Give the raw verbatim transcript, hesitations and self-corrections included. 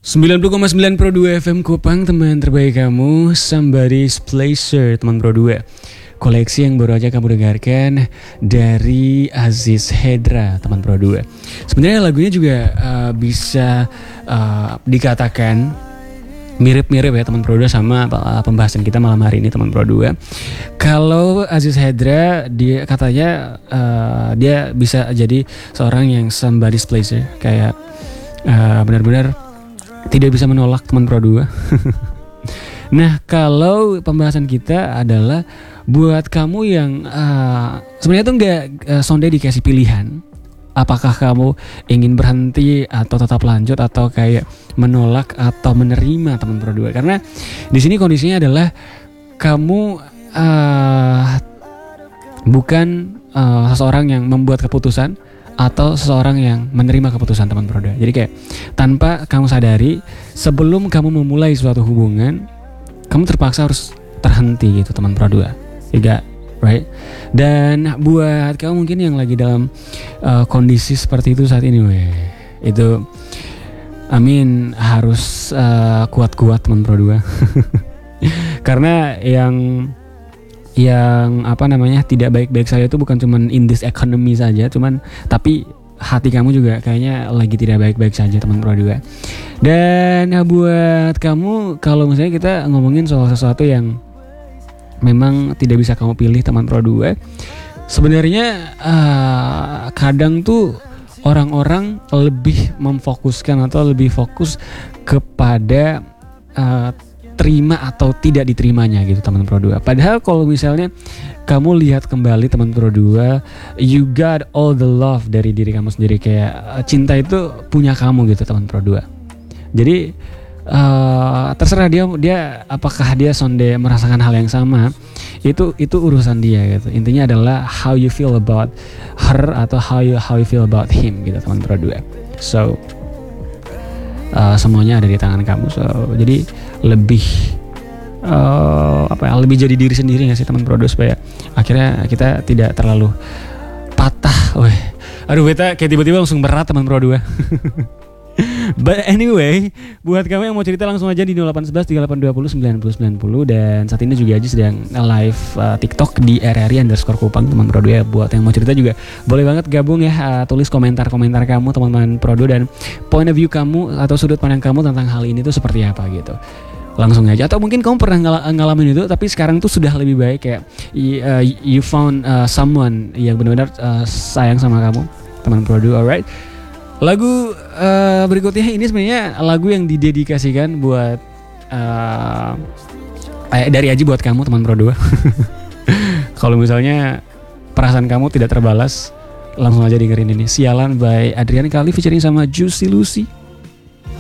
sembilan puluh koma sembilan Pro dua F M Kupang, teman terbaik kamu. Somebody's Pleasure, teman Pro dua. Koleksi yang baru aja kamu dengarkan dari Aziz Hedra, teman Pro dua. Sebenarnya lagunya juga uh, bisa uh, dikatakan mirip-mirip ya teman Pro dua sama uh, pembahasan kita malam hari ini, teman Pro dua. Kalau Aziz Hedra, dia katanya uh, dia bisa jadi seorang yang somebody's pleasure, kayak uh, benar-benar tidak bisa menolak, teman Pro dua. Nah, kalau pembahasan kita adalah buat kamu yang uh, sebenarnya tuh nggak uh, sonde dikasih pilihan, apakah kamu ingin berhenti atau tetap lanjut, atau kayak menolak atau menerima, teman Pro dua. Karena di sini kondisinya adalah kamu uh, bukan uh, seseorang yang membuat keputusan atau seseorang yang menerima keputusan, teman Pro dua. Jadi kayak tanpa kamu sadari, sebelum kamu memulai suatu hubungan, kamu terpaksa harus terhenti gitu, teman Pro dua. Tiga, right? Dan buat kamu mungkin yang lagi dalam uh, kondisi seperti itu saat ini, weh, itu amin harus uh, kuat-kuat, teman Pro dua. Karena yang yang apa namanya tidak baik-baik saja itu bukan cuman in this economy saja, cuman tapi hati kamu juga kayaknya lagi tidak baik-baik saja, teman Pro dua. Dan ya, buat kamu, kalau misalnya kita ngomongin soal sesuatu yang memang tidak bisa kamu pilih, teman Pro dua, sebenarnya uh, kadang tuh orang-orang lebih memfokuskan atau lebih fokus kepada uh, terima atau tidak diterimanya gitu, teman Pro dua. Padahal kalau misalnya kamu lihat kembali, teman Pro dua, you got all the love dari diri kamu sendiri, kayak cinta itu punya kamu gitu, teman Pro dua. Jadi uh, terserah dia dia apakah dia sonde merasakan hal yang sama, itu itu urusan dia gitu. Intinya adalah how you feel about her atau how you how you feel about him gitu, teman Pro dua. So Uh, semuanya ada di tangan kamu. So jadi lebih uh, apa ya, lebih jadi diri sendiri nggak sih, teman Pro dua, supaya akhirnya kita tidak terlalu patah. Weh, aduh beta kayak tiba-tiba langsung berat, teman Pro dua. But anyway, buat kamu yang mau cerita langsung aja di nol delapan satu satu tiga delapan dua nol sembilan nol sembilan nol. Dan saat ini juga aja sedang live uh, TikTok di R R I underscore Kupang, teman Pro dua. Buat yang mau cerita juga boleh banget gabung ya, uh, tulis komentar-komentar kamu, teman-teman Pro dua, dan point of view kamu atau sudut pandang kamu tentang hal ini tuh seperti apa gitu. Langsung aja. Atau mungkin kamu pernah ngal- ngalamin itu tapi sekarang tuh sudah lebih baik, kayak uh, you found uh, someone yang benar-benar uh, sayang sama kamu, teman Pro dua. Alright. Lagu uh, berikutnya ini sebenarnya lagu yang didedikasikan buat uh, eh, dari Aji buat kamu, teman Pro dua. Kalau misalnya perasaan kamu tidak terbalas, langsung aja dengerin ini. Sialan by Adrian Kali featuring sama Juicy Lucy.